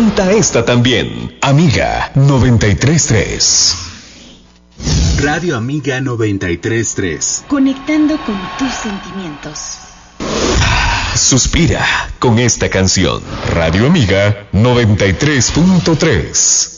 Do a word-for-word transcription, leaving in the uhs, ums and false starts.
Disfruta esta también. Amiga noventa y tres punto tres. Radio Amiga noventa y tres punto tres. Conectando con tus sentimientos. Suspira con esta canción. Radio Amiga noventa y tres punto tres.